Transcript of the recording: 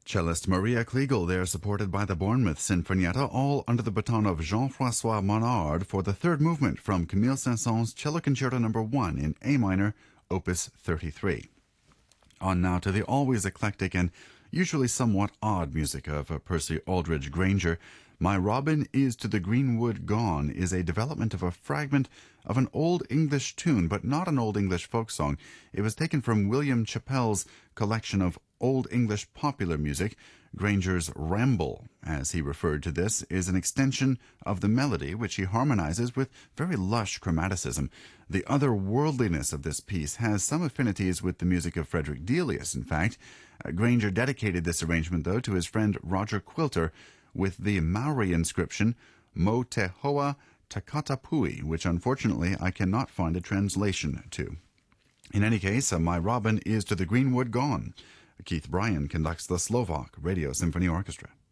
Cellist Maria Kliegel there, supported by the Bournemouth Sinfonietta, all under the baton of Jean-François Monard for the third movement from Camille Saint-Saëns' Cello Concerto No. 1 in A minor, Opus 33. On now to the always eclectic and usually somewhat odd music of Percy Aldridge Granger. My Robin is to the Greenwood Gone is a development of a fragment of an Old English tune, but not an Old English folk song. It was taken from William Chappell's collection of Old English popular music. Granger's Ramble, as he referred to this, is an extension of the melody, which he harmonizes with very lush chromaticism. The otherworldliness of this piece has some affinities with the music of Frederick Delius, in fact. Granger dedicated this arrangement, though, to his friend Roger Quilter, with the Maori inscription Mo Te Hoa Takatapui, which unfortunately I cannot find a translation to. In any case, My Robin is to the Greenwood Gone. Keith Bryan conducts the Slovak Radio Symphony Orchestra.